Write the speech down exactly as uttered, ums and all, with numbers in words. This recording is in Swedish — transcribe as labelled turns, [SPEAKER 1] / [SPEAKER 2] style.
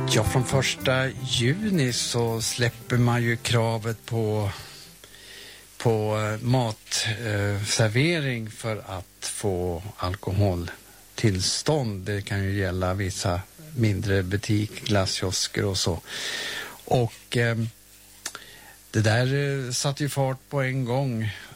[SPEAKER 1] Ja, från första juni så släpper man ju kravet på, på matservering eh, för att få alkoholtillstånd. Det kan ju gälla vissa mindre butik, glasskiosker och så. Och eh, det där eh, satte ju fart på en gång